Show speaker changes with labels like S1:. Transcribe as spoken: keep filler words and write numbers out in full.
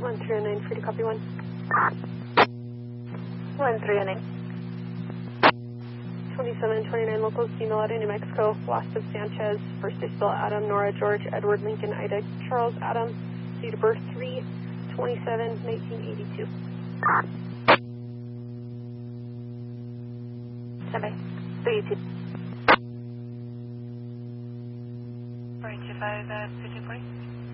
S1: one three oh nine, free to copy one.
S2: one three oh nine.
S1: twenty-seven twenty-nine locals, female out of New Mexico, lost of Sanchez, first day still Adam, Nora, George, Edward, Lincoln, Ida, Charles, Adam, date of birth three twenty-seven nineteen eighty-two.
S2: Standby. three two.
S3: three two five, uh, two two forty.